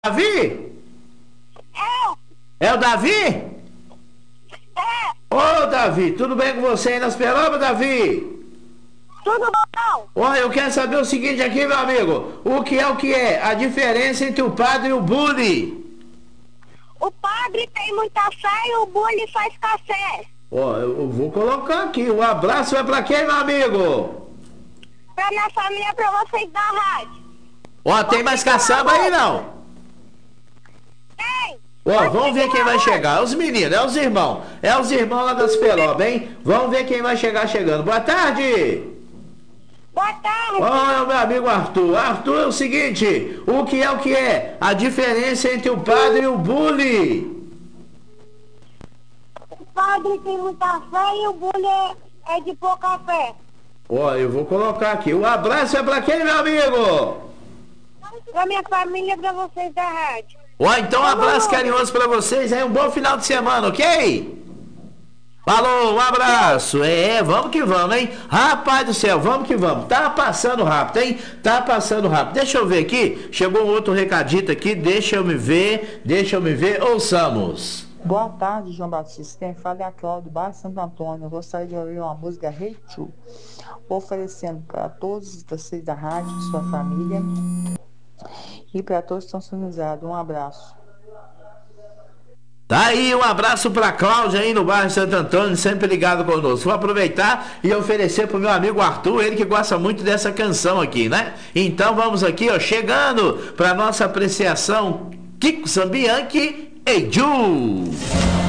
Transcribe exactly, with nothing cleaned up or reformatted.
Davi? É, É o Davi? é, Ô, Davi, tudo bem com você aí nas Peroba, Davi? tudo bom? Olha, eu quero saber o seguinte aqui, meu amigo. O que é o que é? A diferença entre o padre e o bully. O padre tem muita fé e o bully faz café. Ó, eu vou colocar aqui. Um abraço é pra quem, meu amigo? Pra minha família, pra vocês da rádio. Ó, tem mais caçamba aí, não? Tem. Ó, vamos ver quem vai chegar. É os meninos, é os irmãos. É os irmãos lá das Peroba, hein? Vamos ver quem vai chegar chegando. Boa tarde! Boa tarde. Ó, é o meu amigo Arthur. Arthur, é o seguinte, o que é o que é? A diferença entre o padre e o bully. O padre tem muita fé e o bully é, é de pouca fé. Ó, eu vou colocar aqui. O abraço é pra quem, meu amigo? Pra minha família, pra vocês da rádio. Ó, então um abraço carinhoso pra vocês aí. Um bom final de semana, ok? Falou, um abraço. É, vamos que vamos, hein? Rapaz do céu, vamos que vamos. Tá passando rápido, hein? Tá passando rápido. Deixa eu ver aqui. Chegou um outro recadito aqui. Deixa eu me ver. Deixa eu me ver. Ouçamos. Boa tarde, João Batista. Quem fala é a Cláudia do bairro Santo Antônio. Eu gostaria de ouvir uma música Hey Chu, oferecendo para todos vocês da rádio, sua família e para todos que estão sintonizados. Um abraço. Tá aí, um abraço pra Cláudia aí no bairro Santo Antônio, sempre ligado conosco. Vou aproveitar e oferecer pro meu amigo Arthur, ele que gosta muito dessa canção aqui, né? Então vamos aqui, ó, chegando pra nossa apreciação, Kiko Sambianchi, Ei Ju!